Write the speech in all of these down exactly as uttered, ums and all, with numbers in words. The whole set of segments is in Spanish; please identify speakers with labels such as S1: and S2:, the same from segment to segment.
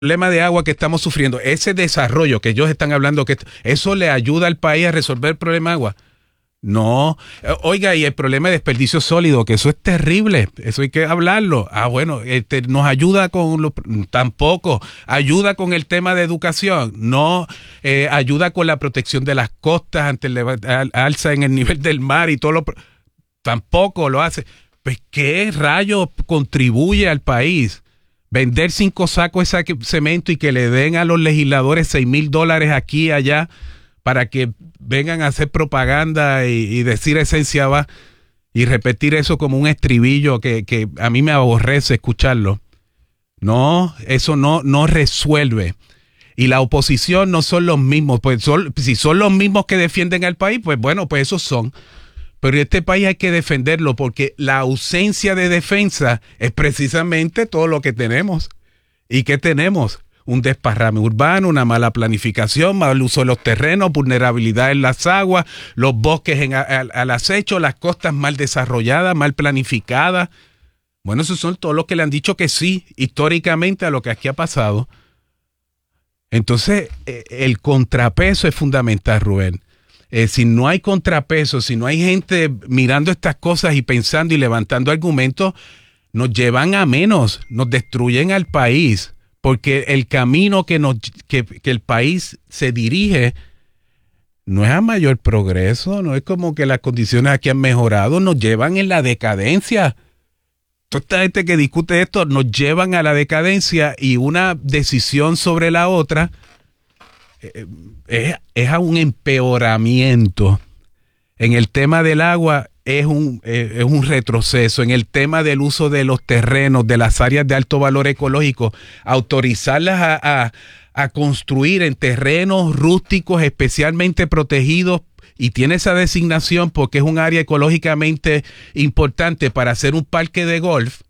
S1: problema de agua que estamos sufriendo, ese desarrollo que ellos están hablando, que eso le ayuda al país a resolver el problema de agua. No, oiga, y el problema de desperdicio sólido, que eso es terrible, eso hay que hablarlo. Ah, bueno, este, nos ayuda con lo, tampoco, ayuda con el tema de educación, no, eh, ayuda con la protección de las costas ante el al, alza en el nivel del mar y todo lo, tampoco lo hace. Pues, ¿qué rayos contribuye al país? Vender cinco sacos de cemento y que le den a los legisladores seis mil dólares aquí y allá para que vengan a hacer propaganda y, y decir esencia va y repetir eso como un estribillo que, que a mí me aborrece escucharlo. No, eso no, no resuelve. Y la oposición no son los mismos. Pues son, si son los mismos que defienden al país, pues bueno, pues esos son. Pero este país hay que defenderlo porque la ausencia de defensa es precisamente todo lo que tenemos. ¿Y qué tenemos? Un desparrame urbano, una mala planificación, mal uso de los terrenos, vulnerabilidad en las aguas, los bosques en, al, al acecho, las costas mal desarrolladas, mal planificadas. Bueno, esos son todos los que le han dicho que sí, históricamente, a lo que aquí ha pasado. Entonces, eh, el contrapeso es fundamental, Rubén. Eh, si no hay contrapeso, si no hay gente mirando estas cosas y pensando y levantando argumentos, nos llevan a menos, nos destruyen al país. Porque el camino que, nos, que, que el país se dirige no es a mayor progreso, no es como que las condiciones aquí han mejorado, nos llevan en la decadencia. Toda esta gente que discute esto nos llevan a la decadencia y una decisión sobre la otra eh, es, es a un empeoramiento. En el tema del agua es un, eh, es un retroceso. En el tema del uso de los terrenos, de las áreas de alto valor ecológico, autorizarlas a, a, a construir en terrenos rústicos especialmente protegidos y tiene esa designación porque es un área ecológicamente importante para hacer un parque de golf,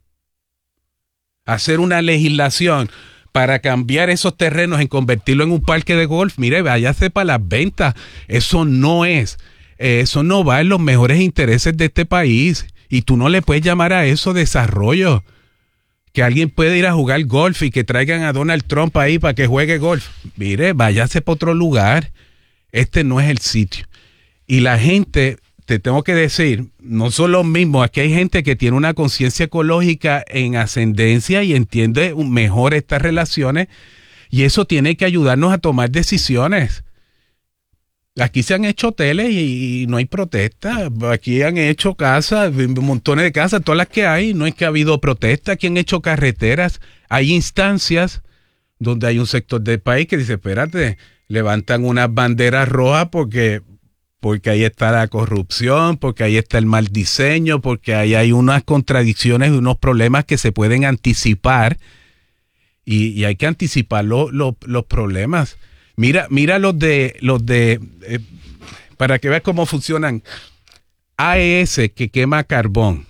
S1: hacer una legislación para cambiar esos terrenos en convertirlo en un parque de golf. Mire, váyase para las ventas. Eso no es. Eso no va en los mejores intereses de este país y tú no le puedes llamar a eso desarrollo. Que alguien puede ir a jugar golf y que traigan a Donald Trump ahí para que juegue golf. Mire, váyase para otro lugar. Este no es el sitio. Y la gente, te tengo que decir, no son los mismos. Aquí hay gente que tiene una conciencia ecológica en ascendencia y entiende mejor estas relaciones y eso tiene que ayudarnos a tomar decisiones. Aquí se han hecho hoteles y, y no hay protesta. Aquí han hecho casas, montones de casas, todas las que hay. No es que ha habido protesta. Aquí han hecho carreteras. Hay instancias donde hay un sector del país que dice, espérate, levantan unas banderas rojas porque, porque ahí está la corrupción, porque ahí está el mal diseño, porque ahí hay unas contradicciones y unos problemas que se pueden anticipar y, y hay que anticipar lo, lo, los problemas. Mira, mira los de, los de, eh, para que veas cómo funcionan. A E S que quema carbón.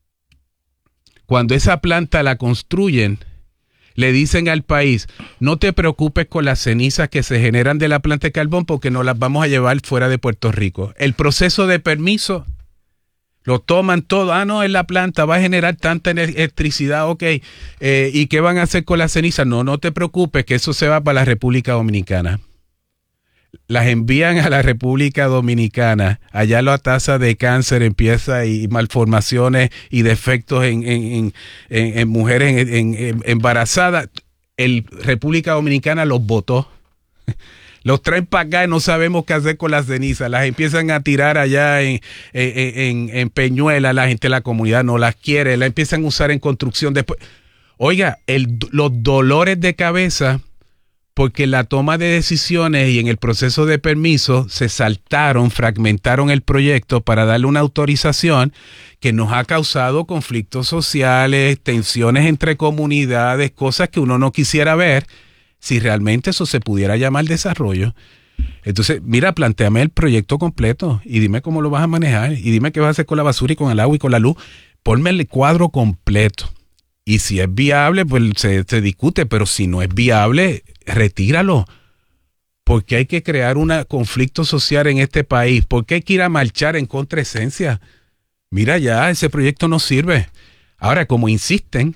S1: Cuando esa planta la construyen, le dicen al país, no te preocupes con las cenizas que se generan de la planta de carbón porque no las vamos a llevar fuera de Puerto Rico. El proceso de permiso, lo toman todo. Ah, no, en la planta va a generar tanta electricidad, ok. Eh, ¿Y qué van a hacer con las cenizas? No, no te preocupes, que eso se va para la República Dominicana. Las envían a la República Dominicana. Allá la tasa de cáncer empieza y malformaciones y defectos en, en, en, en, en mujeres en, en, en embarazadas. El República Dominicana los votó. Los traen para acá y no sabemos qué hacer con las cenizas. Las empiezan a tirar allá en, en, en, en Peñuela. La gente de la comunidad no las quiere. La empiezan a usar en construcción. Después, oiga, el, los dolores de cabeza, porque la toma de decisiones y en el proceso de permiso se saltaron, fragmentaron el proyecto para darle una autorización que nos ha causado conflictos sociales, tensiones entre comunidades, cosas que uno no quisiera ver. Si realmente eso se pudiera llamar desarrollo. Entonces, mira, plantéame el proyecto completo y dime cómo lo vas a manejar y dime qué vas a hacer con la basura y con el agua y con la luz. Ponme el cuadro completo. Y si es viable, pues se, se discute, pero si no es viable, retíralo. Porque hay que crear un conflicto social en este país. Porque hay que ir a marchar en contra esencia. Mira ya, ese proyecto no sirve. Ahora, como insisten,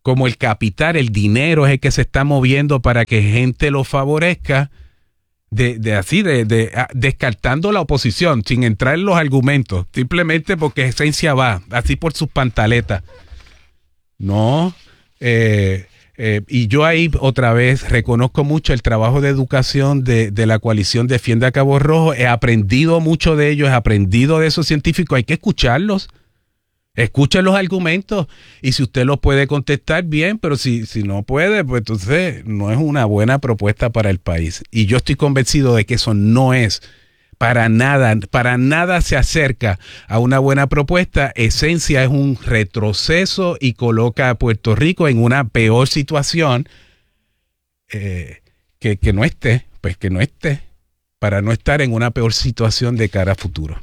S1: como el capital, el dinero es el que se está moviendo para que gente lo favorezca, de, de así, de, de a, descartando la oposición, sin entrar en los argumentos, simplemente porque esencia va, así por sus pantaletas. No, eh, eh, y yo ahí otra vez reconozco mucho el trabajo de educación de, de la coalición Defiende a Cabo Rojo. He aprendido mucho de ellos, he aprendido de esos científicos, hay que escucharlos. Escuchen los argumentos y si usted los puede contestar, bien, pero si, si no puede, pues entonces no es una buena propuesta para el país. Y yo estoy convencido de que eso no es para nada, para nada se acerca a una buena propuesta. Esencia es un retroceso y coloca a Puerto Rico en una peor situación eh, que, que no esté, pues que no esté, para no estar en una peor situación de cara a futuro.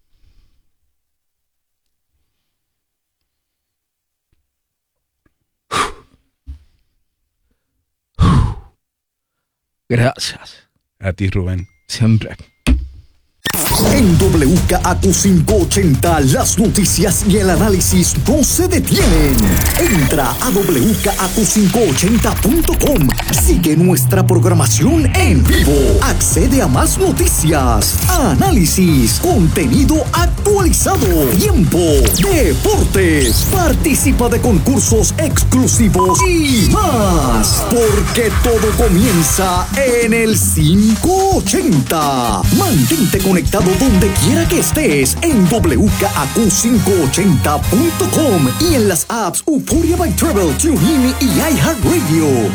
S2: Gracias.
S1: A ti, Rubén.
S2: Siempre.
S3: En W K A Q quinientos ochenta, las noticias y el análisis no se detienen. Entra a w k a q quinientos ochenta punto com. Sigue nuestra programación en vivo. Accede a más noticias, análisis, contenido actualizado, tiempo, deportes. Participa de concursos exclusivos y más. Porque todo comienza en el quinientos ochenta. Mantente conectado donde quiera que estés en w k a q quinientos ochenta punto com y en las apps Euphoria by Travel, TuneIn y iHeartRadio.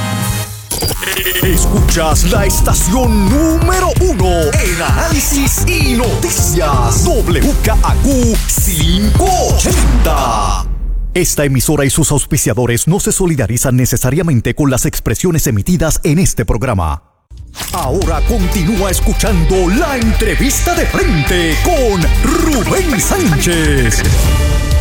S3: Escuchas la estación número uno en análisis y noticias. W K A Q quinientos ochenta. Esta emisora y sus auspiciadores no se solidarizan necesariamente con las expresiones emitidas en este programa. Ahora continúa escuchando la entrevista de frente con Rubén Sánchez.